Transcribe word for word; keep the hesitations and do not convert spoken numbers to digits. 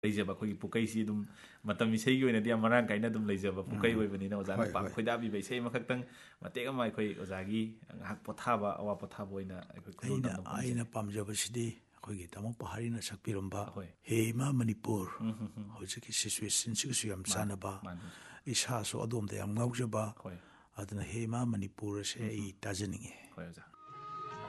ꯂꯩꯖꯕ ꯑꯩꯈꯣꯏꯒꯤ ꯄꯨꯀꯩꯁꯤ ꯑꯗꯨꯝ ꯃꯇꯝ ꯏꯁꯩꯒꯤ ꯑꯣꯏꯅꯗꯤ ꯌꯥꯝ ꯃꯔꯥꯡ ꯀꯥꯏꯅ ꯑꯗꯨꯝ ꯂꯩꯖꯕ ꯄꯨꯀꯩ ꯑꯣꯏꯕꯅꯤꯅ ꯑꯣꯖꯥꯅ ꯄꯥꯝ ꯈꯣꯏꯗꯥꯕꯤꯕ ꯏꯁꯩ ꯑꯃꯈꯛꯇꯪ ꯃꯇꯦꯛ ꯑꯃ ꯑꯩꯈꯣꯏ ꯑꯣꯖꯥꯒꯤ ꯉꯥꯏꯍꯥꯛ ꯄꯣꯊꯥꯕ ꯑꯋꯥ ꯄꯣꯊꯥꯕ ꯑꯣꯏꯅ ꯑꯩꯈꯣꯏ ꯈꯨꯗꯣꯜ ꯑꯩꯅ ꯇꯝꯕ ꯑꯩꯅ ꯄꯥꯝꯖꯕꯁꯤꯗꯤ ꯑꯩꯈꯣꯏꯒꯤ ꯇꯥꯃꯣ ꯄꯍꯥꯔꯤꯅ ꯁꯛꯄꯤꯔꯝꯕ ꯑꯍꯣꯏ ꯍꯦ ꯏꯃꯥ ꯃꯅꯤꯄꯨꯔ ꯍꯧꯖꯤꯛꯀꯤ ꯁꯤꯆꯨꯋꯦꯁꯟꯁꯤꯒꯁꯨ ꯌꯥꯝ ꯆꯥꯟꯅꯕ ꯏꯁꯥꯁꯨ ꯑꯗꯣꯝꯗ ꯌꯥꯝ ꯉꯥꯎꯖꯕ ꯍꯣꯏ ꯑꯗꯨꯅ ꯍꯦ ꯏꯃꯥ ꯃꯅꯤꯄꯨꯔ ꯑꯁꯦ ꯑꯩ ꯇꯥꯖꯅꯤꯡꯉꯤ ꯍꯣꯏ ꯑꯣꯖꯥ